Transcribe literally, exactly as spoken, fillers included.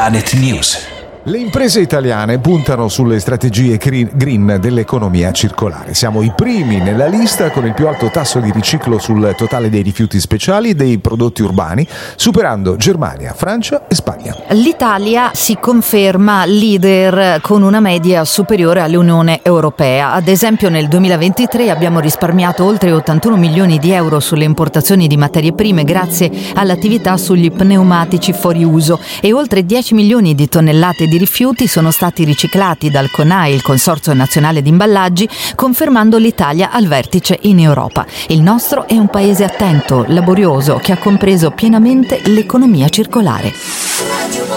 Planet News. Le imprese italiane puntano sulle strategie green dell'economia circolare. Siamo i primi nella lista con il più alto tasso di riciclo sul totale dei rifiuti speciali e dei prodotti urbani, superando Germania, Francia e Spagna. L'Italia si conferma leader con una media superiore all'Unione Europea. Ad esempio nel duemilaventitré abbiamo risparmiato oltre ottantuno milioni di euro sulle importazioni di materie prime grazie all'attività sugli pneumatici fuori uso e oltre dieci milioni di tonnellate di di rifiuti sono stati riciclati dal CONAI, il Consorzio Nazionale di Imballaggi, confermando l'Italia al vertice in Europa. Il nostro è un paese attento, laborioso, che ha compreso pienamente l'economia circolare.